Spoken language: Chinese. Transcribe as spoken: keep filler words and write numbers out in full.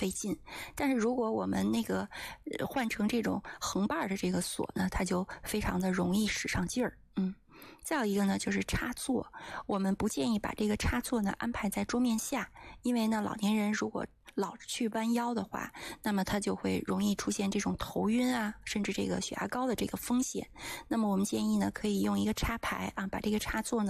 费劲。但是如果我们那个、呃、换成这种横把的这个锁呢，它就非常的容易使上劲儿。嗯，再有一个呢，就是插座，我们不建议把这个插座呢安排在桌面下，因为呢，老年人如果老去弯腰的话，那么他就会容易出现这种头晕啊，甚至这个血压高的这个风险。那么我们建议呢，可以用一个插排啊，把这个插座呢